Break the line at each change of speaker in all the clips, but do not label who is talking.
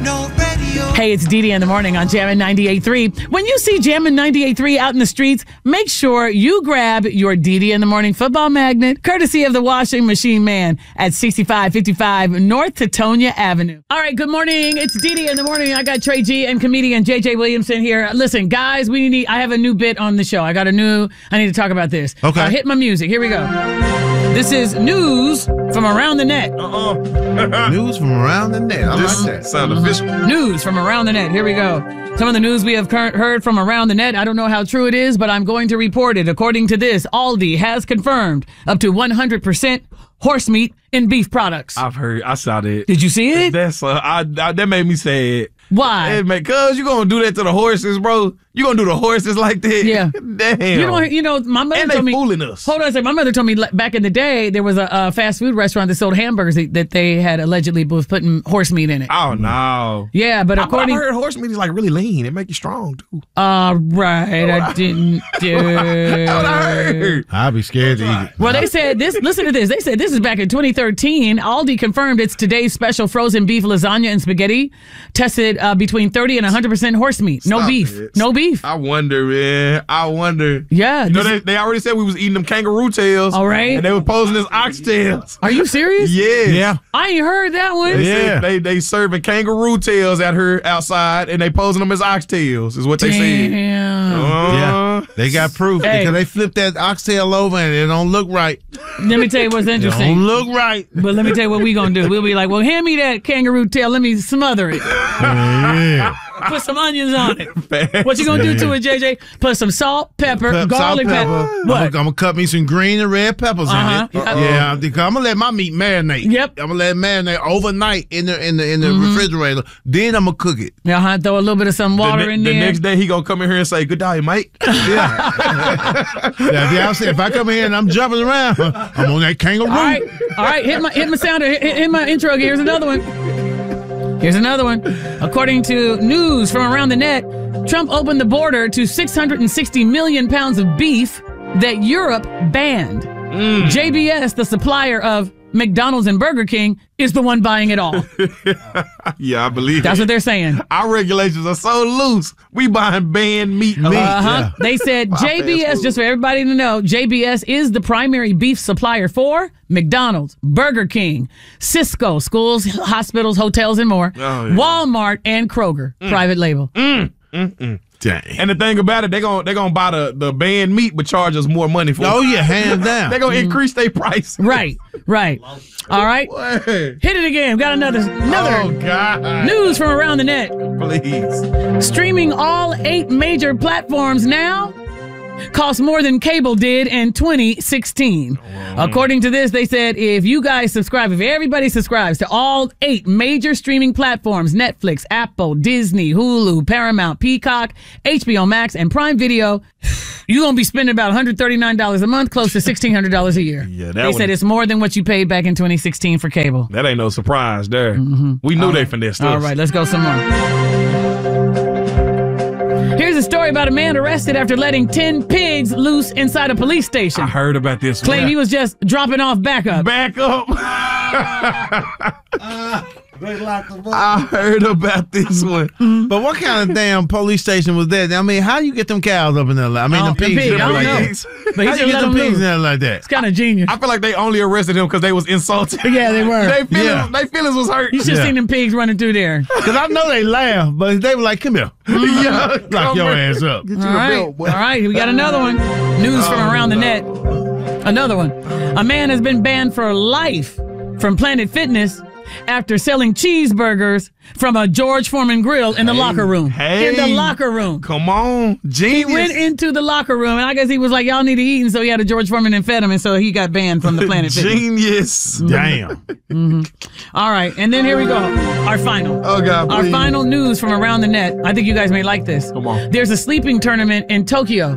no radio.
Hey, it's Dee Dee in the morning on Jammin' 98.3. When you see Jammin' 98.3 out in the streets, make sure you grab your Dee Dee in the morning football magnet, courtesy of the washing machine man at 6555 North Tetonia Avenue. All right, good morning. It's Dee Dee in the morning. I got Trey G and comedian JJ Williamson here. Listen, guys, I have a new bit on the show. I need to talk about this.
Okay.
Hit my music. Here we go. This is news from around the net.
News from around the net. I like that.
Sound official.
News from around the net. Here we go. Some of the news we have heard from around the net. I don't know how true it is, but I'm going to report it. According to this, Aldi has confirmed up to 100% horse meat in beef products.
I saw that.
Did you see it?
That made me sad.
Why?
Cuz you gonna do that to the horses, bro? You gonna do the horses like that?
Yeah.
Damn.
My mother
And
told
they
me.
fooling us.
Hold on a second. My mother told me back in the day there was a fast food restaurant that sold hamburgers that they had allegedly was putting horse meat in it.
Oh no.
Yeah, but
I
according
heard horse meat is like really lean. It make you strong too.
right, I didn't do.
That's what I heard.
I'd be scared to eat it.
Well, they said this. Listen to this. They said this is back in 2013. Aldi confirmed its today's special frozen beef lasagna and spaghetti tested between 30 and 100% horse meat. No
Stop
beef.
it.
No beef.
I wonder, man. I wonder.
Yeah.
You know, they already said we was eating them kangaroo tails.
All right.
And they were posing as oxtails.
Are you serious?
Yes.
Yeah.
I ain't heard that one.
They
Yeah.
said they serving kangaroo tails at her outside, and they posing them as oxtails, is what they said.
Damn.
Yeah. They got proof
Hey.
because they flipped that oxtail over and it don't look right.
Let me tell you what's
It
interesting.
don't look right.
But let me tell you what we gonna do. We'll be like, well, hand me that kangaroo tail. Let me smother it.
Yeah.
Put some onions on it. What you gonna do to it, JJ? Put some salt, pepper, garlic
Salt,
pepper.
I'm
What?
gonna cut me some green and red peppers
Uh-huh.
in it.
Yeah.
Yeah, because I'm gonna let my meat marinate.
Yep.
I'm gonna let it marinate overnight in the refrigerator. Then I'm gonna cook it.
Throw a little bit of some water in
The
there.
next day, he gonna come in here and say, "Good day, mate."
Yeah. If I come here and I'm jumping around, I'm on that kangaroo.
All right. Hit my sounder. Hit my intro. Here's another one. According to news from around the net, Trump opened the border to 660 million pounds of beef that Europe banned. JBS, the supplier of McDonald's and Burger King, is the one buying it all.
Yeah, I believe
That's
it.
what they're saying.
Our regulations are so loose. We buying banned meat.
Yeah.
They said
Wow,
JBS,
fast food.
just for everybody to know, JBS is the primary beef supplier for McDonald's, Burger King, Cisco, schools, hospitals, hotels, and more,
Oh, yeah.
Walmart, and Kroger, private label.
Dang.
And the thing about it, they're gonna buy the banned meat, but charge us more money for
Oh
it.
yeah, hands down.
They're gonna increase their price.
Right. All right.
What?
Hit it again. Got another
Oh God!
news from around the net.
Please.
Streaming all 8 major platforms now costs more than cable did in 2016. According to this, they said if everybody subscribes to all 8 major streaming platforms, Netflix, Apple, Disney, Hulu, Paramount, Peacock, HBO Max, and Prime Video, you're going to be spending about $139 a month, close to $1,600 a year.
Yeah,
they said it's more than what you paid back in 2016 for cable.
That ain't no surprise there. We knew they finessed us.
All right, let's go some more. Here's a story about a man arrested after letting 10 pigs loose inside a police station.
I heard about this one.
Claim he was just dropping off backup.
Back up. I heard about this one.
But what kind of damn police station was that? I mean, how you get them cows up in there? I mean,
Oh,
them pigs.
pig, I don't
like
know.
that?
But he
How
just
you get
let
them
them
pigs in
loose.
there like that?
It's kind of genius.
I feel like they only arrested him because they was insulted.
Yeah, they were.
They feelings was hurt.
You should have
Yeah.
seen them pigs running through there.
Because I know they laugh, but they were like, come here.
Yeah,
Lock your ass up.
Get you
All
a
right.
belt, boy.
All right, we got another one. News from around the net. Another one. A man has been banned for life from Planet Fitness after selling cheeseburgers from a George Foreman grill in the locker room. In the locker room.
Come on, genius.
He went into the locker room, and I guess he was like, y'all need to eat, and so he had a George Foreman and fed him, and so he got banned from the Planet Fitness.
Genius.
Damn.
All right, and then here we go. Our final.
Oh, God,
Our
please.
final news from around the net. I think you guys may like this.
Come on.
There's a sleeping tournament in Tokyo.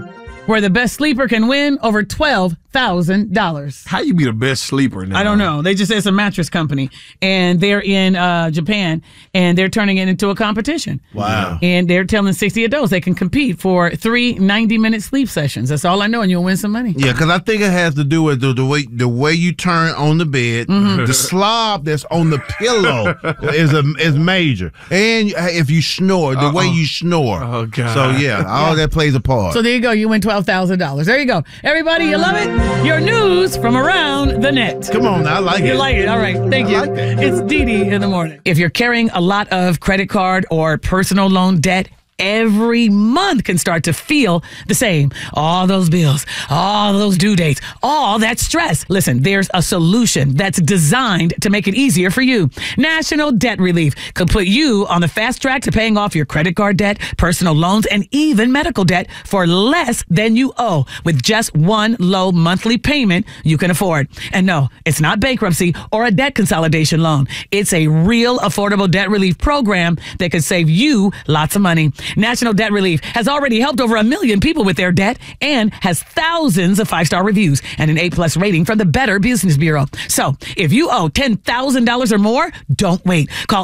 where the best sleeper can win over $12,000.
How you be the best sleeper now?
I don't know. They just said it's a mattress company, and they're in Japan, and they're turning it into a competition.
Wow.
And they're telling 60 adults they can compete for 3 90-minute sleep sessions. That's all I know, and you'll win some money.
Yeah, because I think it has to do with the way you turn on the bed. The slob that's on the pillow is major, and if you snore, the way you snore.
Oh, God.
So yeah, all that plays a part.
So there you go. You win $12,000. There you go. Everybody, you love it? Your news from around the net.
Come on, now, I like it.
You like it? All right. Thank you.
like that.
It's Dee Dee in the morning. If you're carrying a lot of credit card or personal loan debt, every month can start to feel the same. All those bills, all those due dates, all that stress. Listen, there's a solution that's designed to make it easier for you. National Debt Relief could put you on the fast track to paying off your credit card debt, personal loans, and even medical debt for less than you owe with just one low monthly payment you can afford. And no, it's not bankruptcy or a debt consolidation loan. It's a real affordable debt relief program that could save you lots of money. National Debt Relief has already helped over 1 million people with their debt and has thousands of 5-star reviews and an A+ rating from the Better Business Bureau. So if you owe $10,000 or more, don't wait. Call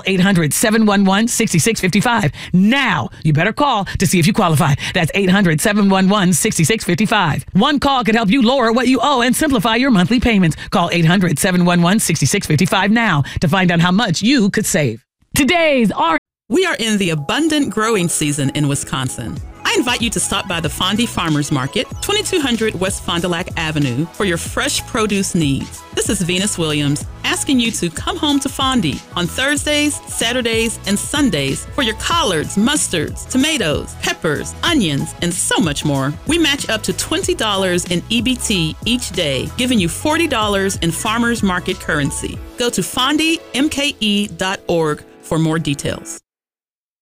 800-711-6655. Now, you better call to see if you qualify. That's 800-711-6655. One call could help you lower what you owe and simplify your monthly payments. Call 800-711-6655 now to find out how much you could save. Today's
We are in the abundant growing season in Wisconsin. I invite you to stop by the Fondy Farmers Market, 2200 West Fond du Lac Avenue, for your fresh produce needs. This is Venus Williams asking you to come home to Fondy on Thursdays, Saturdays, and Sundays for your collards, mustards, tomatoes, peppers, onions, and so much more. We match up to $20 in EBT each day, giving you $40 in farmers market currency. Go to fondymke.org for more details.